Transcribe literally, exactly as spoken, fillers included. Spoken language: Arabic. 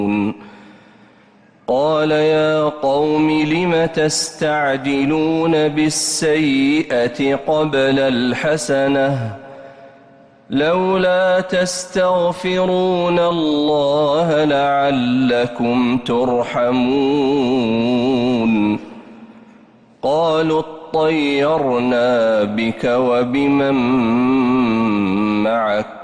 قال يا قوم لم تستعجلون بالسيئة قبل الحسنة لولا تستغفرون الله لعلكم ترحمون قالوا اطيرنا بك وبمن معك